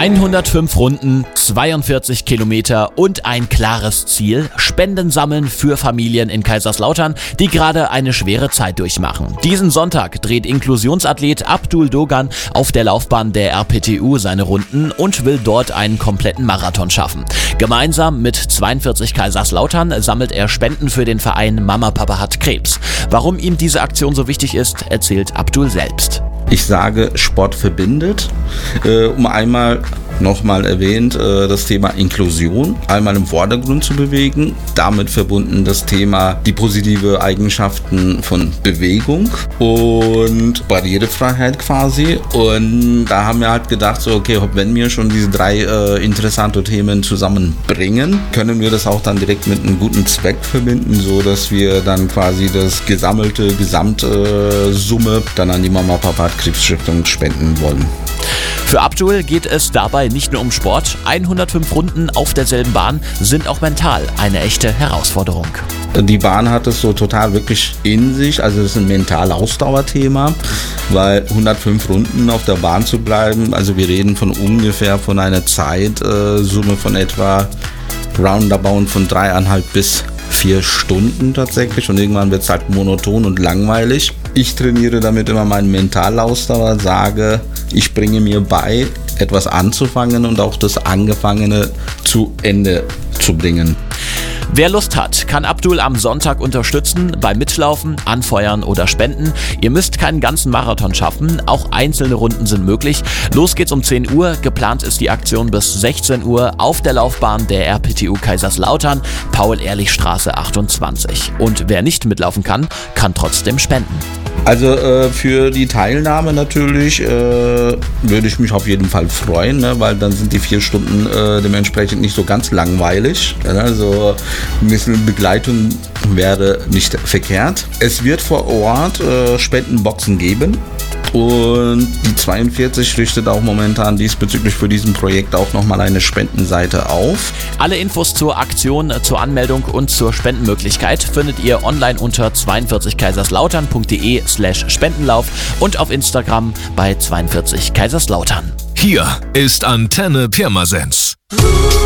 105 Runden, 42 Kilometer und ein klares Ziel: Spenden sammeln für Familien in Kaiserslautern, die gerade eine schwere Zeit durchmachen. Diesen Sonntag dreht Inklusionsathlet Abdul Dogan auf der Laufbahn der RPTU seine Runden und will dort einen kompletten Marathon schaffen. Gemeinsam mit 42 Kaiserslautern sammelt er Spenden für den Verein Mama Papa hat Krebs. Warum ihm diese Aktion so wichtig ist, erzählt Abdul selbst. Ich sage, Sport verbindet. Nochmal erwähnt, das Thema Inklusion einmal im Vordergrund zu bewegen. Damit verbunden das Thema die positive Eigenschaften von Bewegung und Barrierefreiheit quasi. Und da haben wir halt gedacht, so okay, wenn wir schon diese drei interessante Themen zusammenbringen, können wir das auch dann direkt mit einem guten Zweck verbinden, so dass wir dann quasi das gesammelte Gesamtsumme dann an die Mama Papa hat Krebs Stiftung spenden wollen. Für Abdul geht es dabei nicht nur um Sport. 105 Runden auf derselben Bahn sind auch mental eine echte Herausforderung. Die Bahn hat es so total wirklich in sich, also das ist ein mentale-Ausdauerthema, weil 105 Runden auf der Bahn zu bleiben, also wir reden von ungefähr von einer Zeitsumme von etwa roundabout von 3,5 bis 4 Stunden tatsächlich, und irgendwann wird es halt monoton und langweilig. Ich trainiere damit immer meine Mentalausdauer, sage, ich bringe mir bei, etwas anzufangen und auch das Angefangene zu Ende zu bringen. Wer Lust hat, kann Abdul am Sonntag unterstützen, beim Mitlaufen, Anfeuern oder Spenden. Ihr müsst keinen ganzen Marathon schaffen, auch einzelne Runden sind möglich. Los geht's um 10 Uhr, geplant ist die Aktion bis 16 Uhr auf der Laufbahn der RPTU Kaiserslautern, Paul-Ehrlich-Straße 28. Und wer nicht mitlaufen kann, kann trotzdem spenden. Also für die Teilnahme natürlich würde ich mich auf jeden Fall freuen, ne, weil dann sind die 4 Stunden dementsprechend nicht so ganz langweilig. Also ein bisschen Begleitung wäre nicht verkehrt. Es wird vor Ort Spendenboxen geben. Und die 42 richtet auch momentan diesbezüglich für diesen Projekt auch nochmal eine Spendenseite auf. Alle Infos zur Aktion, zur Anmeldung und zur Spendenmöglichkeit findet ihr online unter 42kaiserslautern.de/Spendenlauf und auf Instagram bei 42kaiserslautern. Hier ist Antenne Pirmasens.